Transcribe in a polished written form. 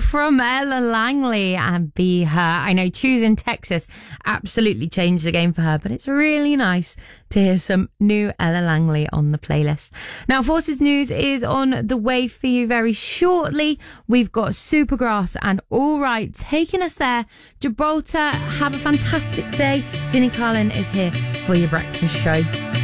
from Ella Langley and Be Her. I know choosing Texas absolutely changed the game for her, but it's really nice to hear some new Ella Langley on the playlist. Now, Forces News is on the way for you very shortly. We've got Supergrass and All Right taking us there. Gibraltar, have a fantastic day. Ginny Carlin is here for your breakfast show.